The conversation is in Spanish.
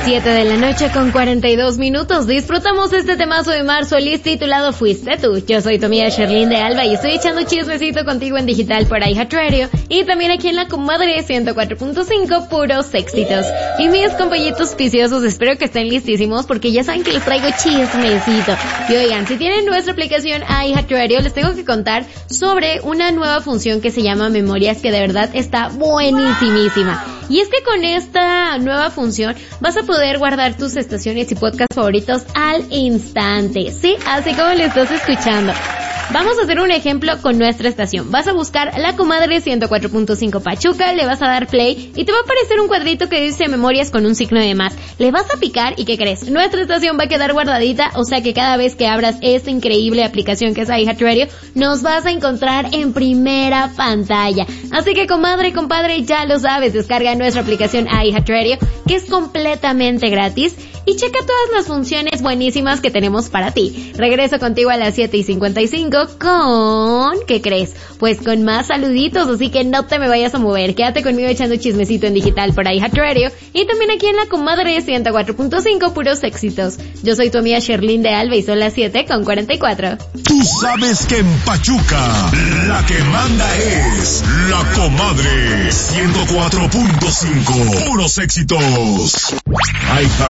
7 de la noche con 42 minutos. Disfrutamos este temazo de Mar Solís titulado Fuiste Tú. Yo soy tu amiga Sherlyn de Alba y estoy echando chismecito contigo en digital por iHeartRadio y también aquí en la comadre 104.5, puros éxitos. Y mis compañitos viciosos, espero que estén listísimos porque ya saben que les traigo chismecito. Y oigan, si tienen nuestra aplicación iHeartRadio, les tengo que contar sobre una nueva función que se llama Memorias, que de verdad está buenísimísima. Y es que con esta nueva función vas a poder guardar tus estaciones y podcasts favoritos al instante, ¿sí? Así como lo estás escuchando. Vamos a hacer un ejemplo con nuestra estación. Vas a buscar La Comadre 104.5 Pachuca, le vas a dar play y te va a aparecer un cuadrito que dice Memorias con un signo de más. Le vas a picar y ¿qué crees? Nuestra estación va a quedar guardadita, o sea que cada vez que abras esta increíble aplicación que es iHeartRadio, nos vas a encontrar en primera pantalla. Así que comadre, compadre, ya lo sabes, descarga nuestra aplicación iHeartRadio, que es completamente gratis, y checa todas las funciones buenísimas que tenemos para ti. Regreso contigo a las 7:55 con... ¿qué crees? Pues con más saluditos, así que no te me vayas a mover. Quédate conmigo echando chismecito en digital por iHeartRadio y también aquí en la comadre 104.5, puros éxitos. Yo soy tu amiga Sherlyn de Alba y son las 7:44. Tú sabes que en Pachuca la que manda es la comadre 104.5, puros éxitos.